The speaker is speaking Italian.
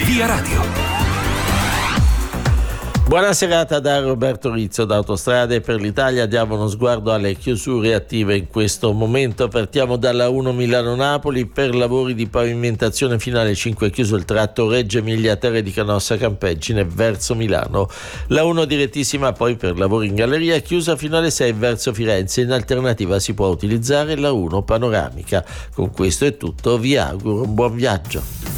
Via Radio. Buona serata da Roberto Rizzo da Autostrade per l'Italia. Diamo uno sguardo alle chiusure attive in questo momento. Partiamo dalla 1 Milano-Napoli. Per lavori di pavimentazione finale 5 è chiuso il tratto Reggio Emilia Terre di Canossa Campeggine verso Milano. La 1 direttissima poi per lavori in galleria è chiusa fino alle 6 verso Firenze. In alternativa si può utilizzare la 1 panoramica. Con questo è tutto, vi auguro un buon viaggio.